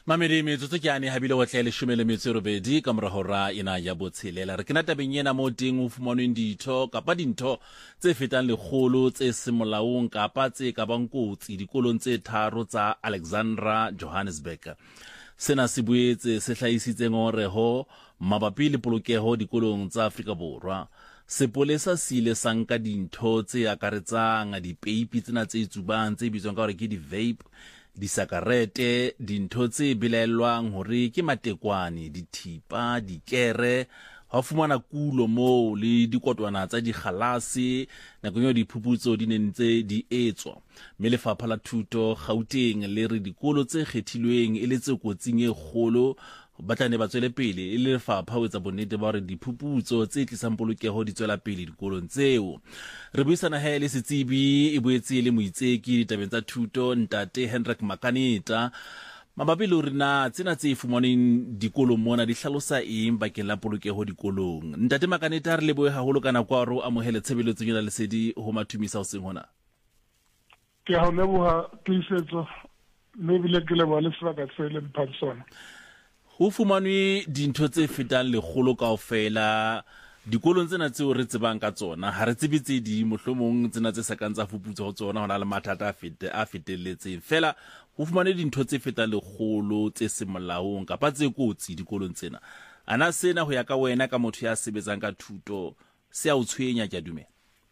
Mamedi metsotso ke ane habile go tlhaele shumele metso robedi ka morago ra ena ya botshelela re ke na tabeng ena mo teng o fumanweng ditho kapa dintho tse fetang lekgolo tse semolaong kapa tse ka bang kotsi dikolong tse tharo tsa Alexandra Johannesburg. Sena se boetse se hlahisitse ngoreho mabapi le polokeho dikolong tsa Afrika Borwa. Sepolesa se ile sa nka dintho tse akaretsang dipeipi tsena tse tsubang tse bitswang ka hore ke di-vape, disakarete, dintho tse belaelwang hore ke matekwane, dithipa, dikere, ha fumana kulo mo le dikotwana tsa dikgalase nakong eo diphuputso di nentse di etswa. Mme Lefapha la Thuto Gauteng le re dikolo tse kgethilweng e le tse kotsing e kgolo ba tla ne ba tswele pele e le lefapha ho etsa bonnete ba hore diphuputso tse tlisang polokeho di tswela pele dikolong tseo. Re buisana he le setsebi e boetse le moitseki ditabeng tsa thuto Ntate Hendrik Makaneta mabapi le hore na tsena tse fumanweng dikolong mona di hlalosa eng bakeng la polokeho dikolong. Ntate Makaneta re lebohe haholo ka nako ya hore o amohele tshebeletso ena lesedi ho mathumisa ho seng hona. Ke a ho leboha tlisetso mme bile ke leboha le sebaka se le mphang sona. Ho fumanwe dintho tse fetang lekgolo kaofela dikolong tsena tseo re tsebang ka tsona ha re tsebe tse di mohlomong tsena tse sa kang tsa fuputswa ho tsona hona le mathata a fetelletseng fela ho fumanwe dintho tse fetang lekgolo tse semolaong kapa tse kotsi dikolong tsena. Ana sena ho ya ka wena ka motho ya sebetsang ka thuto se a o tshwenya ke a dumela.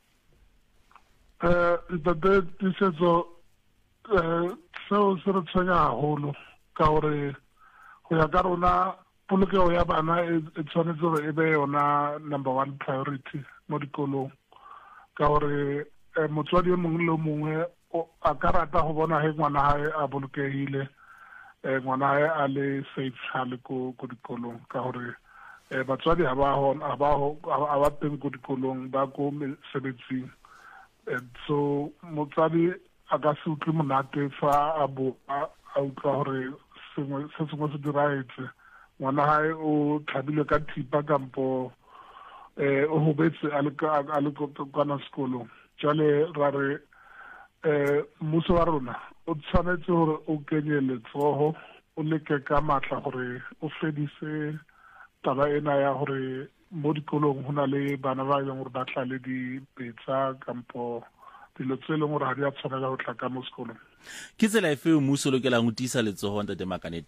Ntate Tisetso seo se re tshwenya haholo ka hore ho ya ka rona polokeho ya bana e tshwanetse hore e be yona number 1 priority mo dikolong ka hore motswadi e mongwe le mongwe a ka rata ho bona he ngwana hae a bolokehile, ngwana hae a le safe ha le ko dikolong ka hore batswadi ha ba teng ko dikolong ba ko mesebetsing. So motswadi a ka se utlwe monate fa a utlwa hore se sengwe se diraetse ngwana hae o tlhabile ka thipa kampo o hobetse a le kana sekolong. Jwale ra re mmuso wa rona o tshwanetse hore o kenye letsoho o leke ka matla hore o fedise taba ena ya hore mo dikolong ho na le bana ba yang hore ba tla le dipetsa kampo dilo tse leng hore ha di a tshwanela ho tla ka mo sekolong. Ke tsela efe mmuso o lokelang ho tiisa letsoho Ntate Makaneta?